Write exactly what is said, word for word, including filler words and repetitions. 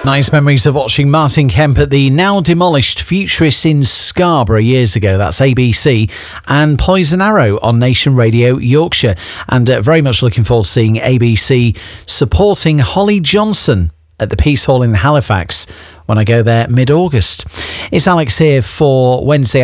Nice memories of watching Martin Kemp at the now demolished Futurist in Scarborough years ago. That's A B C, and Poison Arrow on Nation Radio Yorkshire. And uh, very much looking forward to seeing A B C supporting Holly Johnson at the Peace Hall in Halifax when I go there mid-August. It's Alex here for Wednesday